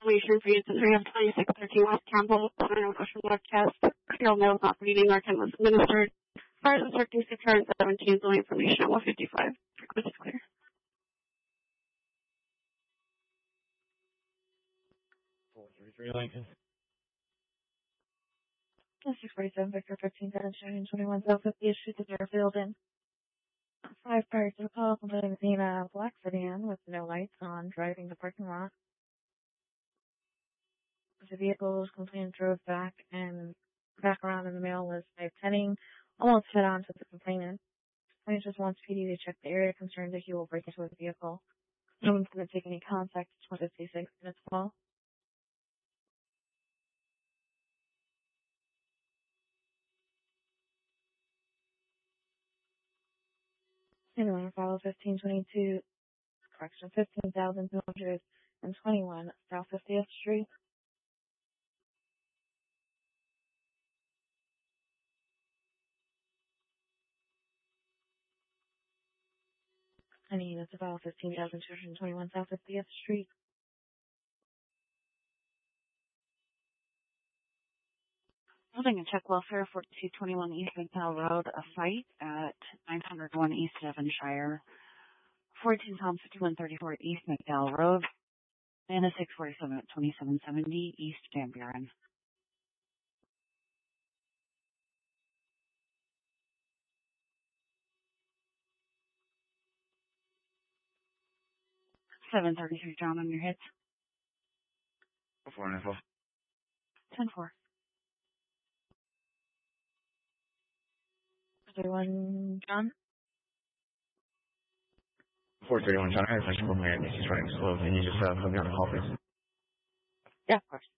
information for you since we have 2613 West Campbell, no question broadcast. Serial mail is not reading our can was administered. Prior to instructing 617 is only information at 155. Frequency is clear. 433 Lincoln. 647 Victor 15-21 South 50th Street to Deerfield in 5 prior to the call, complaining seeing a black sedan with no lights on driving the parking lot. The vehicle was complainant drove back around in the mail was heading almost head on to the complainant. Complainant just wants PD to check the area, concerned that he will break into the vehicle. No one's going to take any contact. It's 156 minutes call. Anyway, file 1522, correction, 15,221 South 50th Street. Any units of file 15,221 South 50th Street. Holding a check welfare for 221 East McDowell Road, a site at 901 East Devonshire, 14 Tom 5134 East McDowell Road, and a 647 at 2770 East Van Buren. $733 John on your hits. Before and info. 10-4. 31 John. 431 John. I have a question for my she's running slow. Can you just put me on the call, please? Yeah, of course.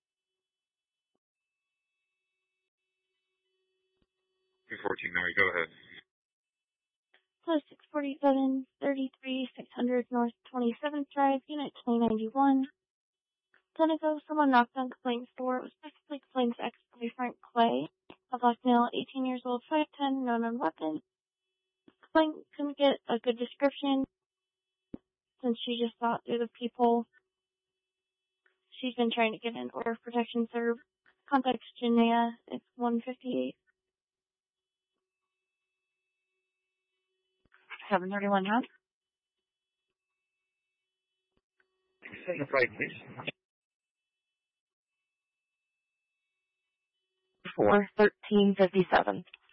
214, Mary, go ahead. Plus 647 33 600 North 27th Drive, Unit 2091. Tenneco, someone knocked on complaint's door. It was specifically complaint's ex-boyfriend, Clay. A black male, 18 years old, 5'10", no known weapon. Complaint couldn't get a good description since she just thought through the people. She's been trying to get an order of protection served. Contact Janaea. It's 158. 731 John. Set the price, please. 41357.